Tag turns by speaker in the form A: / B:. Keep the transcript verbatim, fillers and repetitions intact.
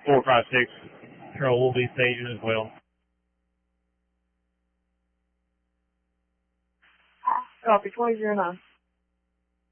A: four five six. Control will be staging as well.
B: Copy, twenty zero nine.